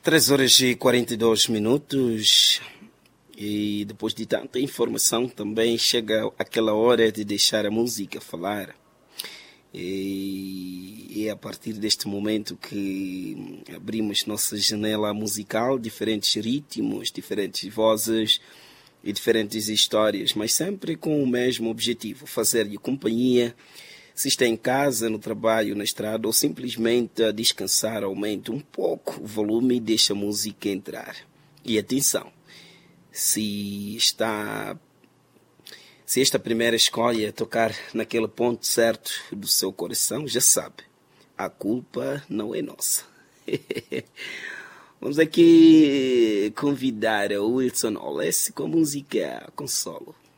3 horas e 42 minutos e depois de tanta informação também chega aquela hora de deixar a música falar. E é a partir deste momento que abrimos nossa janela musical, diferentes ritmos, diferentes vozes e diferentes histórias, mas sempre com o mesmo objetivo, fazer-lhe companhia. Se está em casa, no trabalho, na estrada ou simplesmente a descansar, aumente um pouco o volume e deixa a música entrar. E atenção, se esta primeira escolha é tocar naquele ponto certo do seu coração, já sabe, a culpa não é nossa. Vamos aqui convidar a Wilson Olesse com a música Consolo.